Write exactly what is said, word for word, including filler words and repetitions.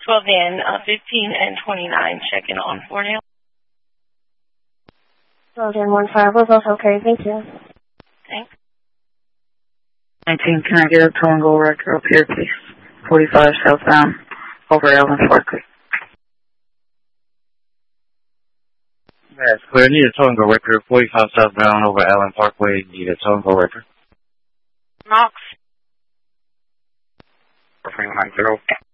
twelve in, uh, fifteen and twenty-nine, checking on Fordale. twelve in, one five, was also okay, thank you. Thanks. nineteen, can I get a tow and go record up here, please? forty-five southbound, over Allen Parkway. That's clear. Need a tow and go record. forty-five southbound, over Allen Parkway. Need a tow and go record. Knox. three one zero.